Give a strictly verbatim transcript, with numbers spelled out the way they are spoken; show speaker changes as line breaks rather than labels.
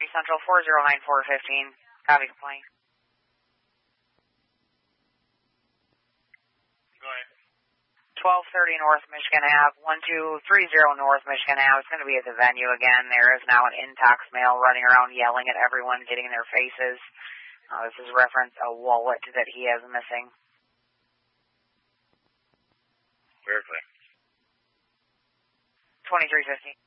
Central four zero nine four fifteen. Copy complaint.
Go ahead.
twelve thirty North Michigan Avenue, one two three zero North Michigan Avenue. It's going to be at the venue again. There is now an intox male running around yelling at everyone, getting in their faces. Uh, this is reference a wallet that he has missing.
Very clear.
twenty-three fifteen.